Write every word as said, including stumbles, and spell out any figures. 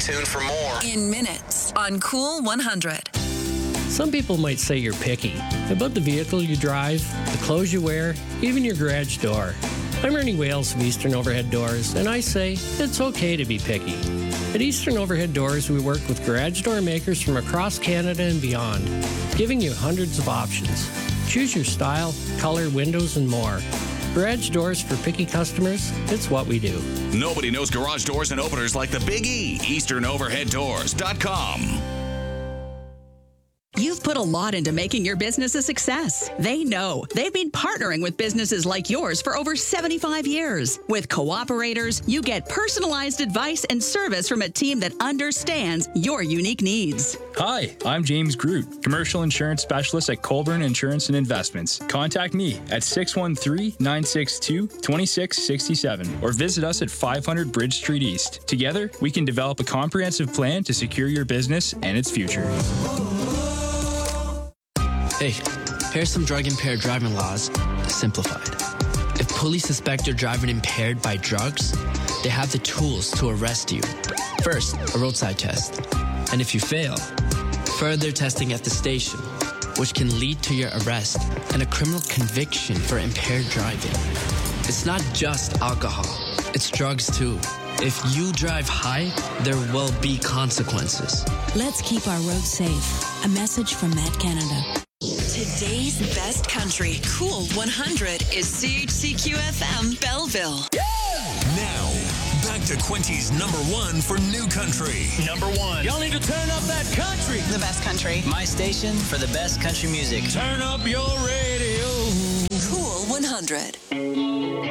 tuned for more in minutes on Cool one hundred. Some people might say you're picky about the vehicle you drive, the clothes you wear, even your garage door. I'm Ernie Wales of Eastern Overhead Doors, and I say it's okay to be picky. At Eastern Overhead Doors, we work with garage door makers from across Canada and beyond, giving you hundreds of options. Choose your style, color, windows, and more. Garage doors for picky customers, it's what we do. Nobody knows garage doors and openers like the Big E. Eastern Overhead Doors dot com. You've put a lot into making your business a success. They know. They've been partnering with businesses like yours for over seventy-five years. With Cooperators, you get personalized advice and service from a team that understands your unique needs. Hi, I'm James Groot, Commercial Insurance Specialist at Colburn Insurance and Investments. Contact me at six one three, nine six two, two six six seven or visit us at five hundred Bridge Street East. Together, we can develop a comprehensive plan to secure your business and its future. Hey, here's some drug-impaired driving laws, simplified. If police suspect you're driving impaired by drugs, they have the tools to arrest you. First, a roadside test. And if you fail, further testing at the station, which can lead to your arrest and a criminal conviction for impaired driving. It's not just alcohol, it's drugs too. If you drive high, there will be consequences. Let's keep our roads safe. A message from Met Canada. Today's best country, Cool one hundred, is C H C Q F M Belleville. Yeah! Now, back to Quincy's number one for new country. Number one. Y'all need to turn up that country. The best country. My station for the best country music. Turn up your radio. Cool one hundred.